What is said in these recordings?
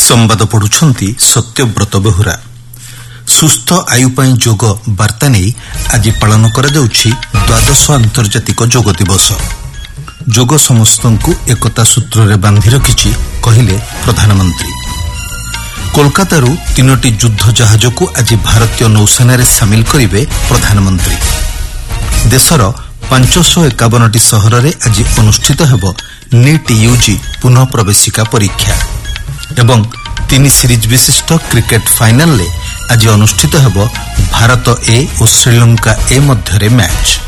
संवाद पढ़ुछंती सत्यव्रत बेहुरा। सुस्थ आयु पाई जोग वार्ता नहीं आज पालन करा जाउछि 12 आंतर्जातिक जोग दिवस। जोग समस्तंकु एकता सूत्र रे बांधी रखिछि कहिले प्रधानमंत्री। कोलकातारू 3टी युद्ध जहाज को आज भारतीय नौसेना रे शामिल करिवे प्रधानमंत्री। देशर 551टी सहर रे आज अनुष्ठित हेबो नीट यूजी पुनः प्रवेशिका परीक्षा एवं 3 सीरीज विशिष्ट क्रिकेट फाइनल ले आज अनुष्ठित हेबो भारत ए और श्रीलंका ए मध्यरे मैच।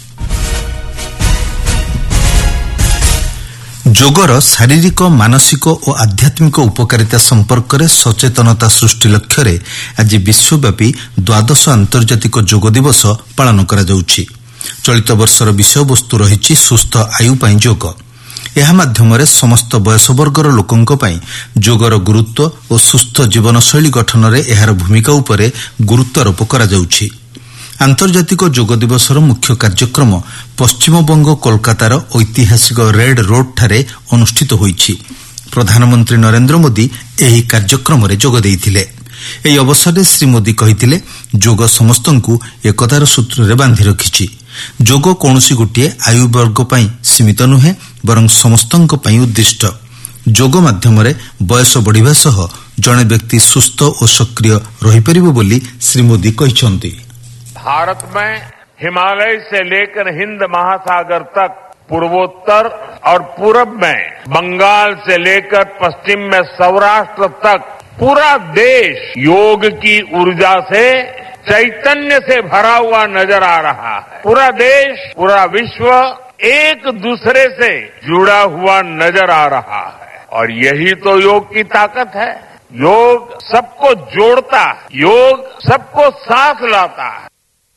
जोगर शारीरिक मानसिक और आध्यात्मिक उपकारिता संपर्क में सचेतनता सृष्टि लक्ष्य रे आज विश्वव्यापी 12 आंतर्जातिक जोग दिवस पालन करा जाउछि। चलित वर्षर विषय वस्तु रहिछि सुस्थ आयु पाई जोग। यह माध्यम समस्त बयस वर्गर लोकंक पई जोगर गुरुत्व और सुस्थ जीवनशैली गठन रे एहार भूमिका उपरे गुरुत्वारोप करा जाउछि। आंतर्जातिक जोग दिवसर मुख्य कार्यक्रम पश्चिमबंग कोलकातार ऐतिहासिक रेड रोड ठारे अनुष्ठित होईछि। प्रधानमंत्री नरेंद्र मोदी एही कार्यक्रम रे जोग देइथिले। एही अवसर श्री मोदी कहिथिले जोग समस्तंकु एकतार सूत्र रे बांधी रखिछि। जोग कौनसी गोटे आयु वर्ग पई सीमित नुहे बरं समस्तंक पई उद्दिष्ट। जोग माध्यम रे बयस बढ़िबा सह जणे व्यक्ति सुस्थ और सक्रिय रहि परिबो बोली श्री मोदी कहिसंती। भारत में हिमालय से लेकर हिंद महासागर तक, पूर्वोत्तर और पूरब में बंगाल से लेकर पश्चिम में सौराष्ट्र तक पूरा देश योग की ऊर्जा से चैतन्य से भरा हुआ नजर आ रहा है। पूरा देश, पूरा विश्व एक दूसरे से जुड़ा हुआ नजर आ रहा है और यही तो योग की ताकत है। योग सबको जोड़ता है, योग सबको साथ लाता है।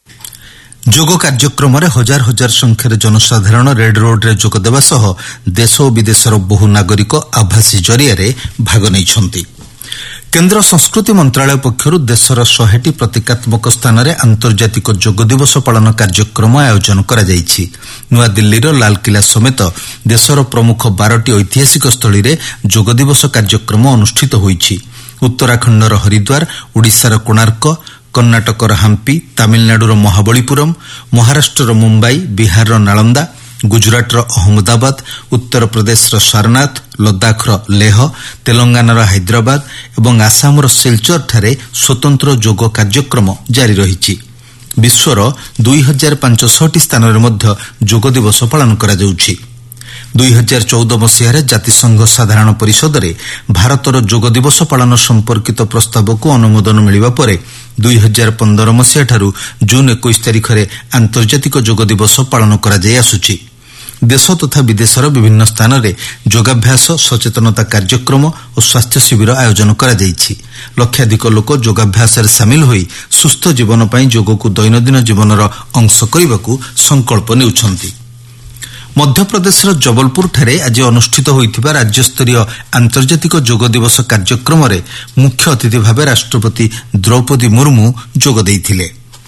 जोग कार्यक्रम रे हजार हजार संख्यार जनसाधारण रेड रोड रे जोग देवा सह देश और विदेशर बहु नागरिक आभासी जरिया रे भाग नैछंती। केंद्र संस्कृति मंत्रालय पक्षरु देशर 100टी प्रतीकात्मक स्थान रे आंतर्जातिक जोग दिवस पालन कार्यक्रम आयोजन करा जायछि। नुआ दिल्लीर लालकिला समेत देशर प्रमुख 12टी ऐतिहासिक स्थली रे जोग दिवस कार्यक्रम अनुष्ठित होईछि। उत्तराखंडर हरिद्वार, ओडिशार कोणार्क, कर्णाटकर हाम्पी, तामिलनाडुर महाबलीपुरम, महाराष्ट्रर मुंबई, बिहारर नालंदा, गुजरातर अहमदाबाद, उत्तर प्रदेशर सारनाथ, लद्दाखर लेह, तेलंगानार हैदराबाद एवं आसामर सिलचर ठारे स्वतंत्र जोग कार्यक्रम जारी रहिछि। विश्वर 2500टी स्थान रे मध्य जोग दिवस पालन करा जाउछि। 2014 मसीह जातिसंघ साधारण परिषद रे भारतर जोग दिवस पालन संपर्कित प्रस्ताव को अनुमोदन मिलिबा परे 2015 मसीह ठारू जून 21 तारिख रे आंतर्जातिक जोग दिवस पालन करा जाय आसुछि। देश तथा विदेशर विभिन्न स्थान रे योगाभ्यास, सचेतनता कार्यक्रम और स्वास्थ्य शिविर आयोजन करा जायछि। लक्षाधिक लोक योगाभ्यास रे शामिल होई सुस्थ जीवन पई जोग को दैनंदिन जीवनर अंश करबाकू संकल्प नेउछंती। मध्य प्रदेशर जबलपुर ठारे आज अनुष्ठित होइथिबा राज्यस्तरीय आंतर्जातिक जोग दिवस कार्यक्रम रे मुख्य अतिथि भावे राष्ट्रपति द्रौपदी मुर्मू जोग देइथिले।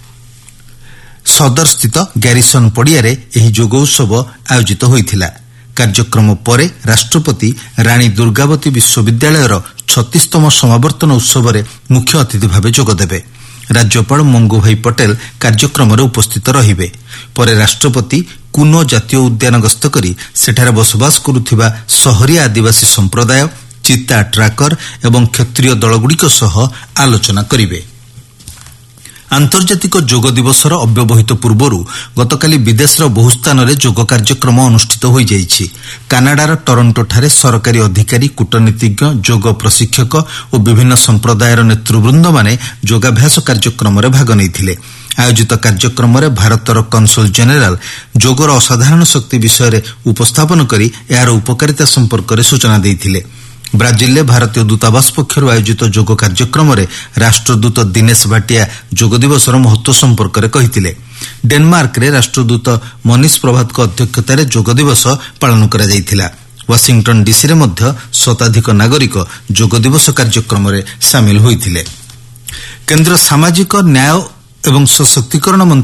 सदर स्थित ग्यारिसन पड़िया रे एही जोग उत्सव आयोजित होइथिला। कार्यक्रम परे राष्ट्रपति रानी दुर्गावती विश्वविद्यालयर 36तम समावर्तन उत्सव रे मुख्य अतिथि भावे जोग देबे। राज्यपाल मंगूभाई पटेल कार्यक्रम रे उपस्थित रहिबे। परे राष्ट्रपति कुनो जातीय उद्यान गस्त करी सेठारे बसवास करुथिबा शहरिया आदिवासी संप्रदाय, चिता ट्राकर एवं क्षत्रिय दलगुड़िक सह आलोचना करिवे। आंतर्जातिक जोग दिवसर अव्यवहित पूर्वरु गतकाली विदेशर बहु स्थान रे जोग कार्यक्रम अनुष्ठित होई जाइछि। कानाडार टोरंटो ठारे सरकारी अधिकारी, कूटनीतिज्ञ, जोग प्रशिक्षक और विभिन्न संप्रदायर नेतृवृंद माने योगाभ्यास कार्यक्रम रे भाग नैथिले। आयोजित कार्यक्रम रे भारतर कन्सुल जेनेराल जोगर असाधारण शक्ति विषय रे उपस्थापन करी यार उपकारिता संपर्क रे सूचना देइथिले। ब्राजिल भारतीय दूतावास पक्षर आयोजित जोग कार्यक्रम रे राष्ट्रदूत दिनेश भाटिया जोग दिवसर महत्व संपर्क रे कहिथिले। डेनमार्क रे राष्ट्रदूत मनीष प्रभात को अध्यक्षता रे जोग दिवस पालन करा जायथिला। वाशिंगटन डीसी रे मध्य शताधिक नागरिक जोग दिवस कार्यक्रम रे शामिल होइथिले। केंद्र सामाजिक न्याय एवं सशक्तिकरण